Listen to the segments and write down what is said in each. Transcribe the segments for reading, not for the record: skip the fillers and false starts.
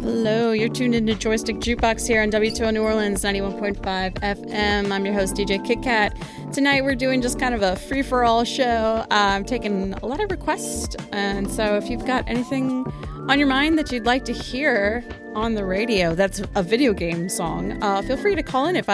Hello, you're tuned into Joystick Jukebox here on W2O New Orleans 91.5 FM. I'm your host, DJ Kit Kat. Tonight we're doing just kind of a free-for-all show. I'm taking a lot of requests, and so if you've got anything on your mind that you'd like to hear on the radio that's a video game song, feel free to call in at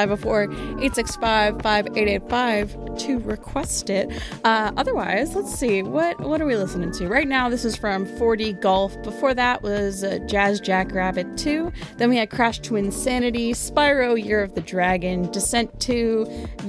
504-865-5885 to request it. Otherwise, let's see, what are we listening to? Right now, this is from 4D Golf. Before that was Jazz Jackrabbit 2. Then we had Crash to Insanity, Spyro Year of the Dragon, Descent 2,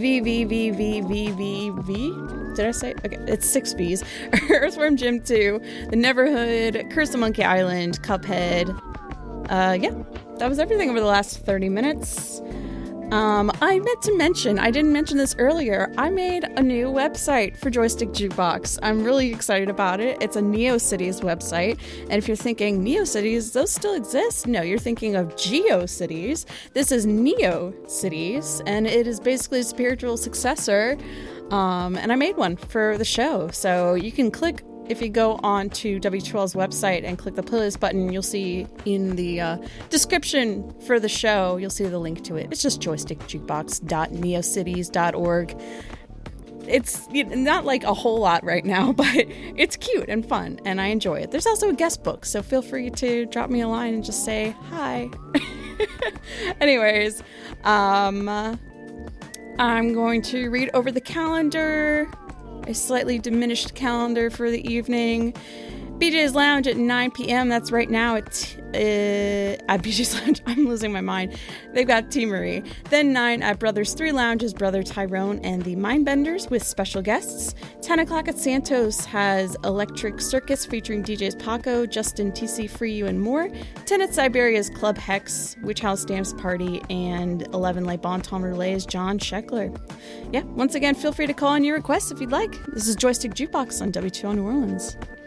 VVVVVVV. Did I say? Okay, it's 6 V's. Earthworm Jim 2, The Neverhood, Curse of Monkey Island, Cuphead. Yeah, that was everything over the last 30 minutes. I meant to mention, I didn't mention this earlier, I made a new website for Joystick Jukebox. I'm really excited about it. It's a NeoCities website. And if you're thinking, NeoCities, those still exist? No, you're thinking of GeoCities. This is NeoCities, and it is basically a spiritual successor. And I made one for the show. So you can click, if you go on to W2L's website and click the playlist button, you'll see in the description for the show, you'll see the link to it. It's just joystickjukebox.neocities.org. It's not like a whole lot right now, but it's cute and fun, and I enjoy it. There's also a guest book, so feel free to drop me a line and just say hi. Anyways, I'm going to read over the calendar. A slightly diminished calendar for the evening. BJ's Lounge at 9 p.m. That's right now at BJ's Lounge. I'm losing my mind. They've got T. Marie. Then 9 at Brothers 3 Lounge's Brother Tyrone and the Mindbenders with special guests. 10 o'clock at Santos has Electric Circus featuring DJs Paco, Justin, TC, Free You, and more. 10 at Siberia's Club Hex, Witch House Dance Party, and 11 Les Bon Temps Relays, John Scheckler. Yeah, once again, feel free to call in your requests if you'd like. This is Joystick Jukebox on W2O New Orleans.